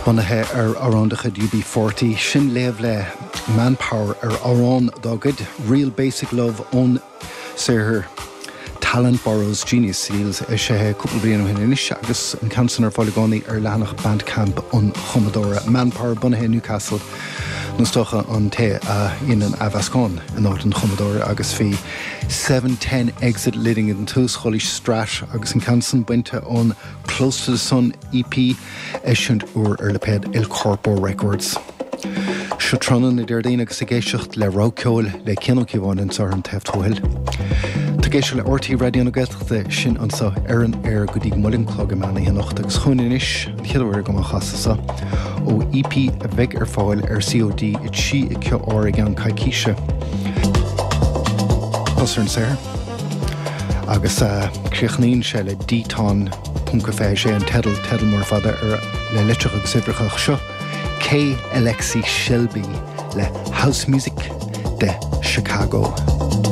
bunathe aroundachad UB40 sin léamh le Manpower arán dogad Real Basic Love ón saothar Talent Borrows Genius Seals sé cúpla bliain ó inis agus an cansan fáiligónaí leanach Bandcamp ón Chomadóra Manpower bunathe Newcastle Nustocha an te inan Avascon an áit an Chomadóra agus fi 710 exit leading in tús cholis strat agus an cansan buinte ón Close to the Sun EP eisiant leped El Corpo Records. Siotrannan I deirdín agus a géisiocht le ráceol le cinocíháin an an tefthóil. Tá géisio le RT Radio na gaiachta sin ansa an go dtí mullin clog amana hinocht agus chuinis an chiadhar go chasasa ó EP a bheith fáil COD it si I cio ára an caiiciise. Osar an sair. Agus críochnaín se le dítán Punkafé sé an tedal mór fada le litreach agus ibrachach seo K. Alexi Shelby le House Music de Chicago.